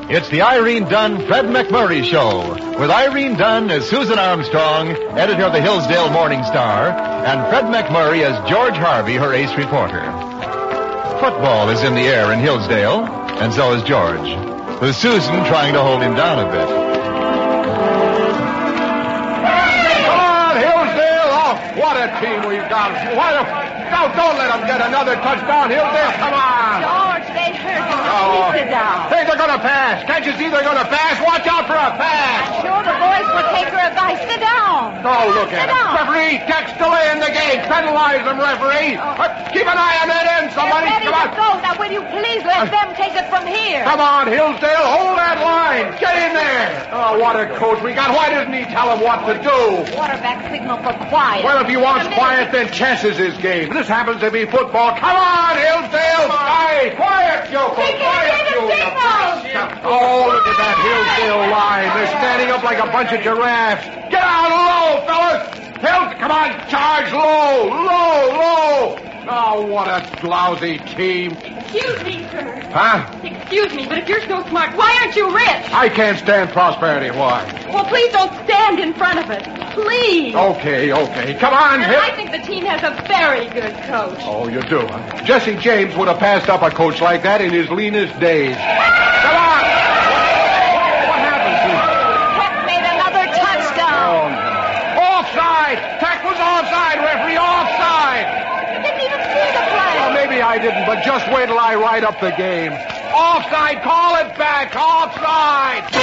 It's the Irene Dunn, Fred McMurray Show, with Irene Dunn as Susan Armstrong, editor of the Hillsdale Morning Star, and Fred McMurray as George Harvey, her ace reporter. Football is in the air in Hillsdale, and so is George, with Susan trying to hold him down a bit. Come on, Hillsdale! Oh, what a team we've got. Don't let them get another touchdown, Hillsdale. Come on. George, they hurt you. Please sit down. Hey, they're going to pass. Can't you see they're going to pass? Watch out for a pass. Sure, the boys will take her advice. Sit down. Oh, look at Sit him. down. Referee, Tech's delay in the game. Penalize them, referee. Keep an eye on that end, somebody. They're ready Come on. to go. Now, will you please let them take it from here? Come on, Hillsdale. Hold that line. Get in there. Oh, what a coach we got. Why doesn't he tell them what to do? Quarterback signal for quiet. Well, if he wants quiet, then chess is his game. This happens to be football. Come on, Hillsdale. Hey, quiet, Joko. He can't Quiet, see the you. signal. Oh, look at that Hillsdale line. They're standing up like a bunch of giraffes. Get out low, fellas. Come on, charge low, low. Oh, what a lousy team. Excuse me, sir. Huh? Excuse me, but if you're so smart, why aren't you rich? I can't stand prosperity. Why? Well, please don't stand in front of it. Please. Okay. Come on, And I think the team has a very good coach. Oh, you do, huh? Jesse James would have passed up a coach like that in his leanest days. Come on! What happened to him? Tech made another touchdown. Oh, no. Offside! Tech was offside, referee, offside! You didn't even see the play. Well, maybe I didn't, but just wait till I write up the game. Offside, call it back, offside!